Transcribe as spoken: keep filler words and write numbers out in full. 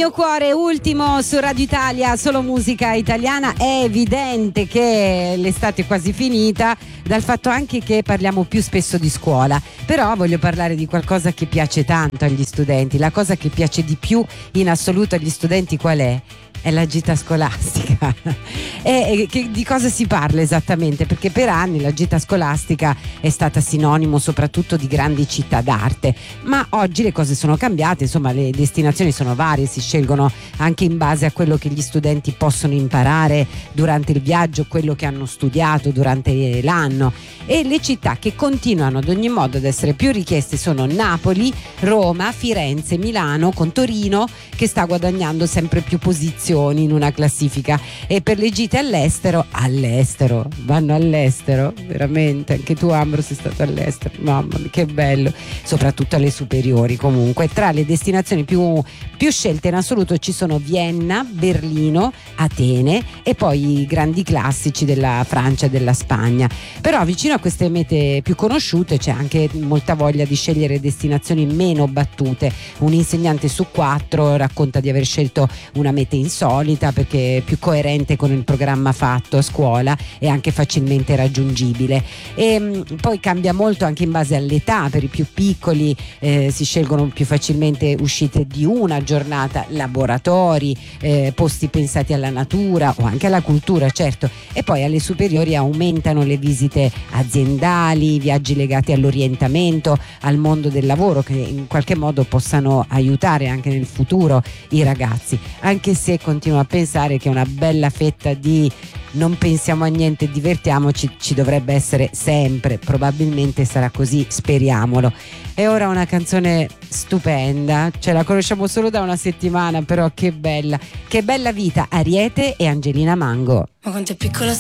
mio cuore, ultimo su Radio Italia, solo musica italiana. È evidente che l'estate è quasi finita, dal fatto anche che parliamo più spesso di scuola, però voglio parlare di qualcosa che piace tanto agli studenti. La cosa che piace di più in assoluto agli studenti qual è? È la gita scolastica. E, e che, di cosa si parla esattamente? Perché per anni la gita scolastica è stata sinonimo soprattutto di grandi città d'arte, ma oggi le cose sono cambiate, insomma le destinazioni sono varie, si scelgono anche in base a quello che gli studenti possono imparare durante il viaggio, quello che hanno studiato durante l'anno, e le città che continuano ad ogni modo ad essere più richieste sono Napoli, Roma, Firenze, Milano, con Torino che sta guadagnando sempre più posizioni in una classifica. E per le gite all'estero, all'estero, vanno all'estero, veramente, anche tu Ambro sei stato all'estero, mamma mia che bello, soprattutto alle superiori. Comunque tra le destinazioni più, più scelte in assoluto ci sono Vienna, Berlino, Atene e poi i grandi classici della Francia e della Spagna. Però vicino a queste mete più conosciute c'è anche molta voglia di scegliere destinazioni meno battute. Un insegnante su quattro racconta di aver scelto una meta insolita perché è più coerente con il programma fatto a scuola e anche facilmente raggiungibile. E mh, poi cambia molto anche in base all'età. Per i più piccoli eh, si scelgono più facilmente uscite di una giornata, laboratori, eh, posti pensati alla natura o anche alla cultura, certo. E poi alle superiori aumentano le visite aziendali, viaggi legati all'orientamento, al mondo del lavoro, che in qualche modo possano aiutare anche nel futuro i ragazzi, anche se continuo a pensare che una bella fetta di non pensiamo a niente, divertiamoci ci dovrebbe essere sempre. Probabilmente sarà così, speriamolo. E ora una canzone stupenda, ce la conosciamo solo da una settimana, però che bella, che bella vita. Ariete e Angelina Mango. Ma quanto è piccola